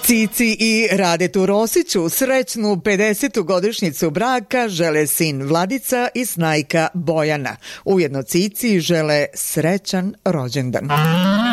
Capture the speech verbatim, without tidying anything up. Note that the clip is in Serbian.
Cici i Radetu Rosiću srećnu pedesetu godišnjicu braka žele sin Vladica i snajka Bojana. Ujedno Cici žele srećan rođendan.